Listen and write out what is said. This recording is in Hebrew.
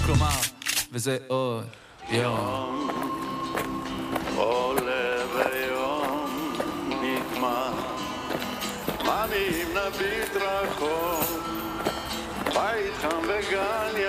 כלומר, וזה עוד יום. עולה ויום נגמר, מה אם נביט רחוק, בית חם וגן